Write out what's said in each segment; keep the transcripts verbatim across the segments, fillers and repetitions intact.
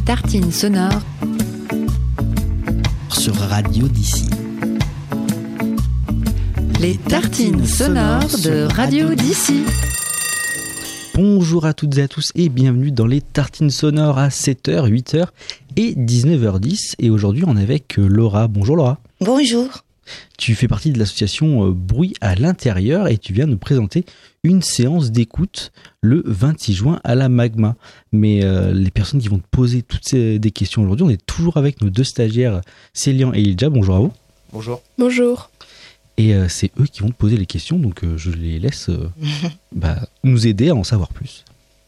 tartines sonores sur Radio d'ici. Les tartines sonores de Radio d'ici. Bonjour à toutes et à tous et bienvenue dans les tartines sonores à sept heures, huit heures et dix-neuf heures dix. Et aujourd'hui on est avec Laura. Bonjour Laura. Bonjour. Tu fais partie de l'association Bruit à l'intérieur et tu viens nous présenter une séance d'écoute le vingt-six juin à la Magma. Mais euh, les personnes qui vont te poser toutes ces, des questions aujourd'hui, on est toujours avec nos deux stagiaires Célian et Ilja. Bonjour à vous. Bonjour. Bonjour. Et euh, c'est eux qui vont te poser les questions, donc euh, je les laisse euh, bah, nous aider à en savoir plus.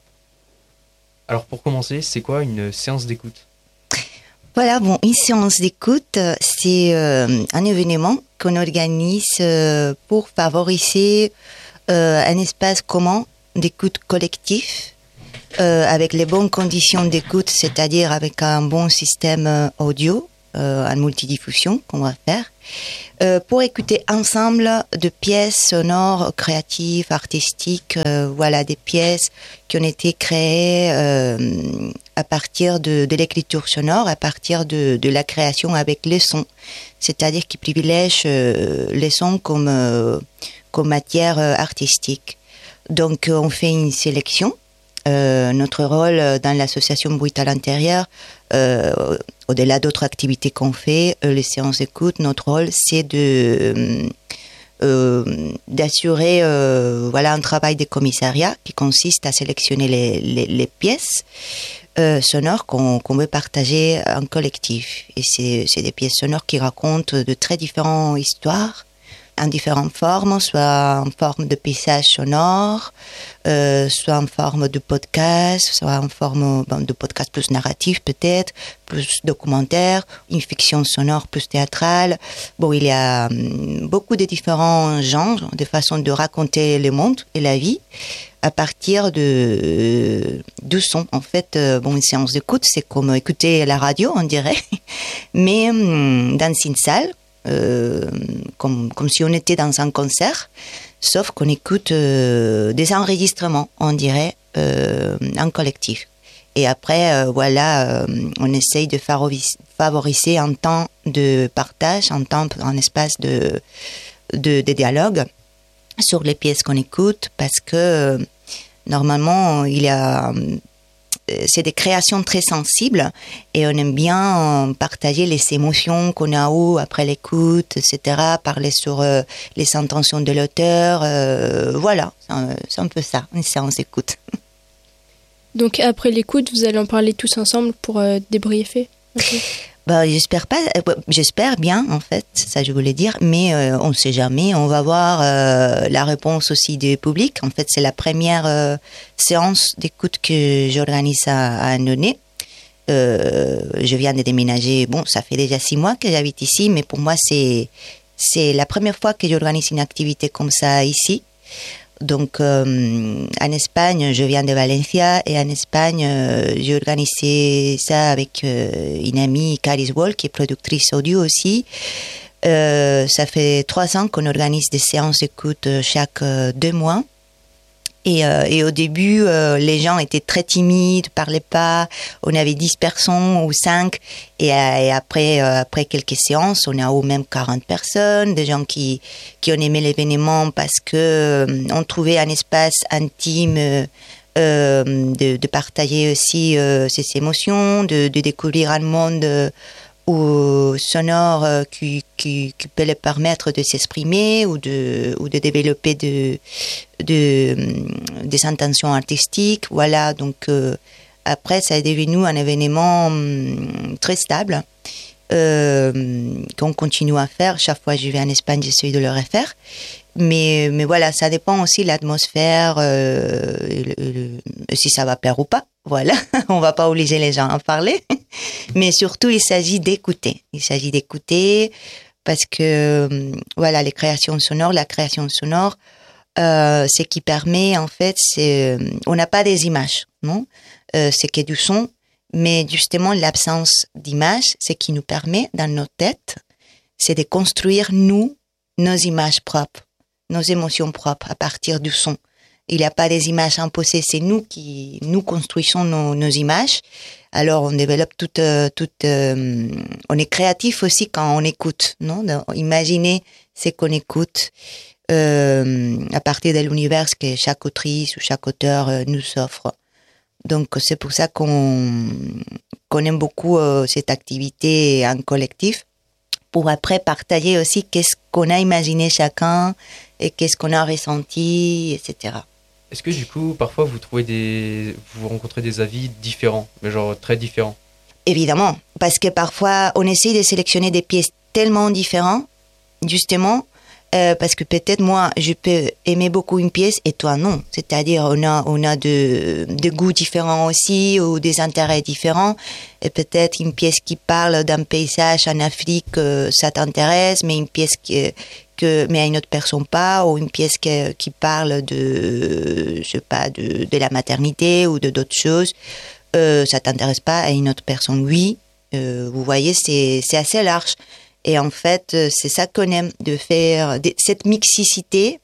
Alors pour commencer, c'est quoi une séance d'écoute ? Voilà, bon, une séance d'écoute, c'est euh, un événement qu'on organise euh, pour favoriser euh, un espace commun d'écoute collectif euh, avec les bonnes conditions d'écoute, c'est-à-dire avec un bon système audio, euh, en multidiffusion qu'on va faire, euh, pour écouter ensemble de pièces sonores, créatives, artistiques, euh, voilà, des pièces qui ont été créées euh, à partir de, de l'écriture sonore, à partir de, de la création avec les sons, c'est-à-dire qui privilègent euh, les sons comme, euh, comme matière euh, artistique. Donc euh, on fait une sélection. Euh, notre rôle dans l'association Bruit à l'intérieur, euh, au-delà d'autres activités qu'on fait, euh, les séances d'écoute, notre rôle c'est de euh, d'assurer euh, voilà un travail de commissariat qui consiste à sélectionner les, les, les pièces euh, sonores qu'on, qu'on veut partager en collectif. Et c'est, c'est des pièces sonores qui racontent de très différentes histoires, en différentes formes, soit en forme de paysage sonore, euh, soit en forme de podcast, soit en forme bon, de podcast plus narratif peut-être, plus documentaire, une fiction sonore plus théâtrale. Bon, il y a hum, beaucoup de différents genres, de façons de raconter le monde et la vie à partir de, euh, de son. En fait, euh, bon, une séance d'écoute, c'est comme écouter la radio, on dirait, mais hum, dans une salle, Euh, comme, comme si on était dans un concert, sauf qu'on écoute euh, des enregistrements, on dirait, euh, en collectif. Et après, euh, voilà, euh, on essaye de favoriser, favoriser un temps de partage, un temps, un espace de, de, de dialogue sur les pièces qu'on écoute, parce que euh, normalement, il y a... c'est des créations très sensibles et on aime bien partager les émotions qu'on a eues après l'écoute, et cetera, parler sur euh, les intentions de l'auteur, euh, voilà, c'est un, c'est un peu ça, une séance d'écoute. Donc après l'écoute, vous allez en parler tous ensemble pour euh, débriefer okay. Bah, j'espère pas, euh, j'espère bien en fait, ça je voulais dire, mais euh, on ne sait jamais, on va voir euh, la réponse aussi du public. En fait, c'est la première euh, séance d'écoute que j'organise à, à Annonay. Euh, je viens de déménager, bon, ça fait déjà six mois que j'habite ici, mais pour moi c'est c'est la première fois que j'organise une activité comme ça ici. Donc, euh, en Espagne, je viens de Valencia et en Espagne, euh, j'ai organisé ça avec euh, une amie, Caris Wall, qui est productrice audio aussi. Euh, ça fait trois ans qu'on organise des séances d'écoute chaque euh, deux mois. Et, euh, et au début, euh, les gens étaient très timides, parlaient pas. On avait dix personnes ou cinq. Et, euh, et après, euh, après quelques séances, on a eu même quarante personnes, des gens qui, qui ont aimé l'événement parce que euh, on trouvait un espace intime euh, euh, de, de partager aussi euh, ses émotions, de, de découvrir un monde euh, ou sonore euh, qui, qui, qui peut leur permettre de s'exprimer ou de, ou de développer de, de, des intentions artistiques. Voilà, donc euh, après, ça est devenu un événement hum, très stable euh, qu'on continue à faire. Chaque fois que je vais en Espagne, j'essaie de le refaire. Mais, mais voilà, ça dépend aussi de l'atmosphère, euh, le, le, si ça va plaire ou pas. Voilà, on va pas obliger les gens à en parler. Mais surtout, il s'agit d'écouter. Il s'agit d'écouter parce que, voilà, les créations sonores, la création sonore, euh, ce qui permet, en fait, c'est, on n'a pas des images, non? Euh, c'est que du son, mais justement, l'absence d'images, ce qui nous permet, dans nos têtes, c'est de construire, nous, nos images propres, nos émotions propres à partir du son. Il n'y a pas des images imposées, c'est nous qui nous construisons nos, nos images Alors, on développe toute, toute, euh, on est créatif aussi quand on écoute, non? Imaginez ce qu'on écoute euh, à partir de l'univers que chaque autrice ou chaque auteur euh, nous offre. Donc, c'est pour ça qu'on, qu'on aime beaucoup euh, cette activité en collectif, pour après partager aussi qu'est-ce qu'on a imaginé chacun et qu'est-ce qu'on a ressenti, et cetera. Est-ce que du coup, parfois, vous trouvez des, vous rencontrez des avis différents, mais genre très différents? Évidemment, parce que parfois, on essaie de sélectionner des pièces tellement différentes, justement, euh, parce que peut-être moi, je peux aimer beaucoup une pièce et toi non. C'est-à-dire, on a, on a de, de goûts différents aussi, ou des intérêts différents. Et peut-être une pièce qui parle d'un paysage en Afrique, euh, ça t'intéresse, mais une pièce qui, que, mais à une autre personne pas, ou une pièce qui, qui parle de, je sais pas, de, de la maternité ou de d'autres choses, euh, ça t'intéresse pas, à une autre personne, oui. Euh, vous voyez, c'est, c'est assez large. Et en fait, c'est ça qu'on aime, de faire de, cette mixicité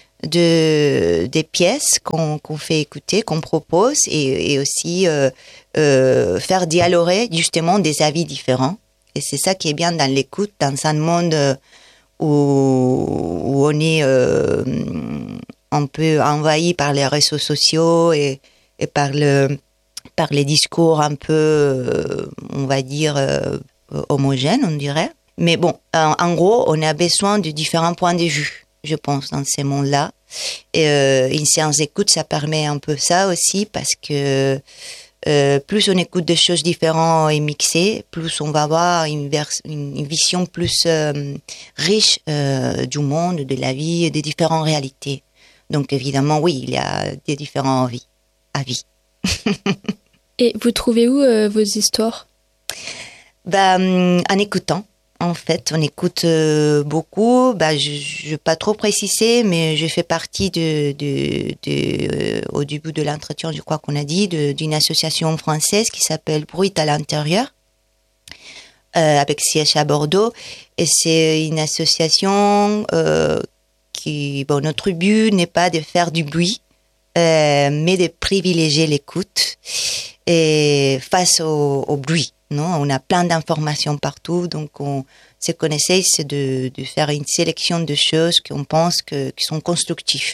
de, des pièces qu'on, qu'on fait écouter, qu'on propose, et, et aussi euh, euh, faire dialoguer justement des avis différents. Et c'est ça qui est bien dans l'écoute, dans un monde où, où on est euh, un peu envahi par les réseaux sociaux et, et par, le, par les discours un peu, euh, on va dire, euh, homogènes, on dirait. Mais bon, en, en gros, on a besoin de différents points de vue, je pense, dans ces mondes-là. Et euh, une séance d'écoute, ça permet un peu ça aussi, parce que euh, plus on écoute des choses différentes et mixées, plus on va avoir une, vers, une vision plus euh, riche euh, du monde, de la vie et des différentes réalités. Donc évidemment, oui, il y a des différents avis. avis. Et vous trouvez où euh, vos histoires? Bah, en écoutant. En fait, on écoute euh, beaucoup. Bah, je ne vais pas trop préciser, mais je fais partie de, de, de euh, au début de l'entretien, je crois qu'on a dit, de, d'une association française qui s'appelle Bruit à l'intérieur, euh, avec siège à Bordeaux. Et c'est une association euh, qui, bon, notre but n'est pas de faire du bruit, euh, mais de privilégier l'écoute et face au, au bruit. Non, on a plein d'informations partout, donc on, ce qu'on essaye, c'est de, de faire une sélection de choses qu'on pense que, qui sont constructives.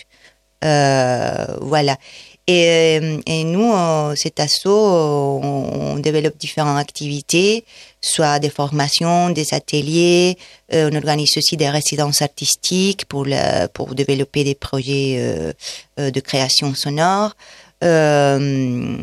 Euh, voilà. Et, et nous, cet asso, on, on développe différentes activités, soit des formations, des ateliers. Euh, on organise aussi des résidences artistiques pour, la, pour développer des projets euh, de création sonore. Euh,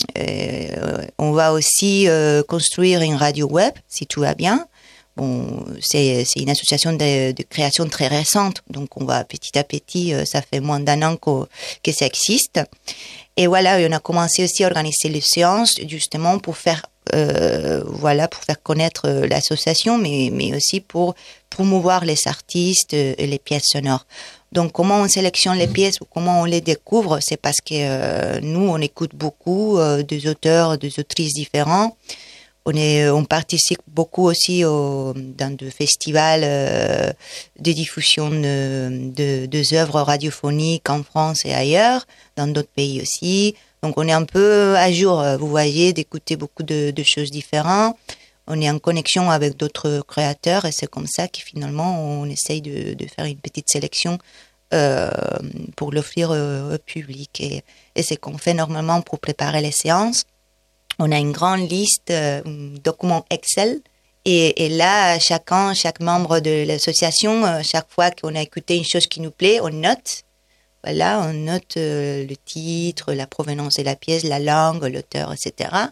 euh, on va aussi euh, construire une radio web, si tout va bien. Bon, c'est, c'est une association de, de création très récente, donc on va petit à petit, euh, ça fait moins d'un an que, que ça existe. Et voilà, on a commencé aussi à organiser les séances, justement pour faire, euh, voilà, pour faire connaître l'association, mais, mais aussi pour promouvoir les artistes et les pièces sonores. Donc, comment on sélectionne les pièces ou comment on les découvre, c'est parce que euh, nous, on écoute beaucoup euh, des auteurs, des autrices différents. On, est, on participe beaucoup aussi au, dans des festivals euh, de diffusion de, de, de œuvres radiophoniques en France et ailleurs, dans d'autres pays aussi. Donc, on est un peu à jour, vous voyez, d'écouter beaucoup de, de choses différentes. On est en connexion avec d'autres créateurs et c'est comme ça que finalement on essaye de, de faire une petite sélection euh, pour l'offrir au, au public. Et, et c'est ce qu'on fait normalement pour préparer les séances. On a une grande liste, euh, un document Excel. Et, et là, chacun, chaque membre de l'association, euh, chaque fois qu'on a écouté une chose qui nous plaît, on note. Voilà, on note euh, le titre, la provenance de la pièce, la langue, l'auteur, et cetera.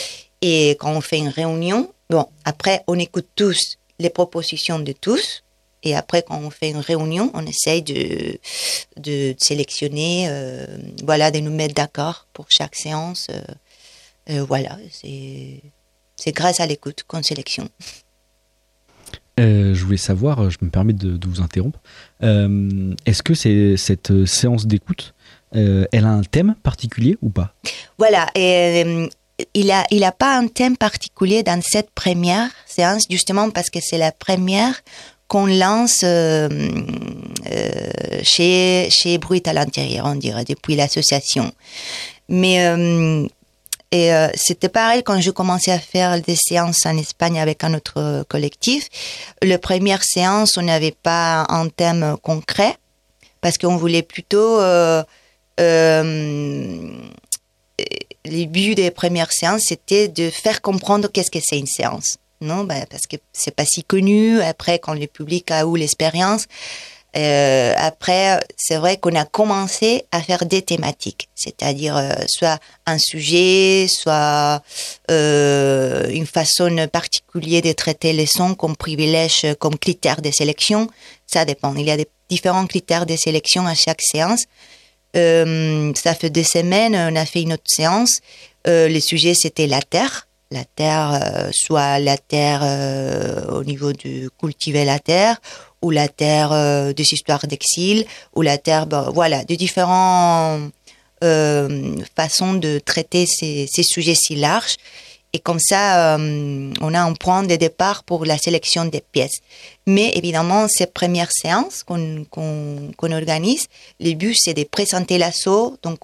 Et quand on fait une réunion, bon, après, on écoute tous les propositions de tous. Et après, quand on fait une réunion, on essaye de, de sélectionner, euh, voilà, de nous mettre d'accord pour chaque séance. Euh, euh, voilà, c'est, c'est grâce à l'écoute qu'on sélectionne. Euh, je voulais savoir, je me permets de, de vous interrompre, euh, est-ce que c'est, cette séance d'écoute, euh, elle a un thème particulier ou pas? Voilà, et... Euh, Il n'a il a pas un thème particulier dans cette première séance, justement parce que c'est la première qu'on lance euh, euh, chez, chez Bruit à l'intérieur, on dirait, depuis l'association. Mais euh, Et euh, c'était pareil quand je commençais à faire des séances en Espagne avec un autre euh, collectif. La première séance, on n'avait pas un thème concret parce qu'on voulait plutôt... Euh, euh, les buts des premières séances, c'était de faire comprendre qu'est-ce que c'est une séance. Non, ben, parce que c'est pas si connu. Après, quand le public a eu l'expérience, euh, après, c'est vrai qu'on a commencé à faire des thématiques, c'est-à-dire euh, soit un sujet, soit euh, une façon particulière de traiter les sons qu'on privilège comme critères de sélection. Ça dépend. Il y a des différents critères de sélection à chaque séance. Euh, ça fait deux semaines, on a fait une autre séance. Euh, le sujet, c'était la terre. La terre, euh, soit la terre euh, au niveau de cultiver la terre, ou la terre euh, des histoires d'exil, ou la terre, bon, voilà, de différentes euh, façons de traiter ces, ces sujets si larges. Et comme ça, euh, on a un point de départ pour la sélection des pièces. Mais évidemment, ces premières séances qu'on, qu'on, qu'on organise, le but, c'est de présenter l'assaut. Donc,